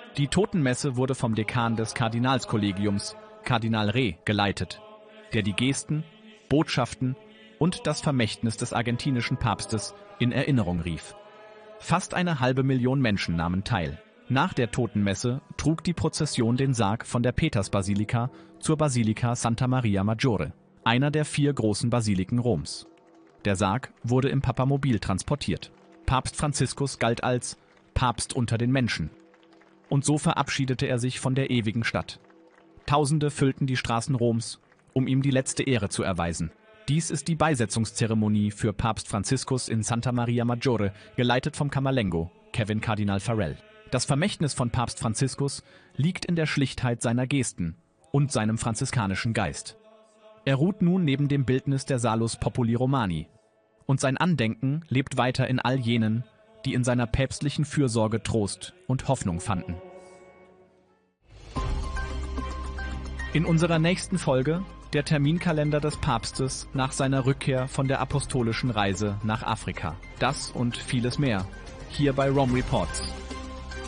Die Totenmesse wurde vom Dekan des Kardinalskollegiums, Kardinal Re, geleitet, der die Gesten, Botschaften und das Vermächtnis des argentinischen Papstes in Erinnerung rief. Fast 500.000 Menschen nahmen teil. Nach der Totenmesse trug die Prozession den Sarg von der Petersbasilika zur Basilika Santa Maria Maggiore, einer der 4 großen Basiliken Roms. Der Sarg wurde im Papamobil transportiert. Papst Franziskus galt als Papst unter den Menschen. Und so verabschiedete er sich von der ewigen Stadt. Tausende füllten die Straßen Roms, um ihm die letzte Ehre zu erweisen. Dies ist die Beisetzungszeremonie für Papst Franziskus in Santa Maria Maggiore, geleitet vom Camerlengo, Kevin Kardinal Farrell. Das Vermächtnis von Papst Franziskus liegt in der Schlichtheit seiner Gesten und seinem franziskanischen Geist. Er ruht nun neben dem Bildnis der Salus Populi Romani. Und sein Andenken lebt weiter in all jenen, die in seiner päpstlichen Fürsorge Trost und Hoffnung fanden. In unserer nächsten Folge der Terminkalender des Papstes nach seiner Rückkehr von der apostolischen Reise nach Afrika. Das und vieles mehr, hier bei Rome Reports.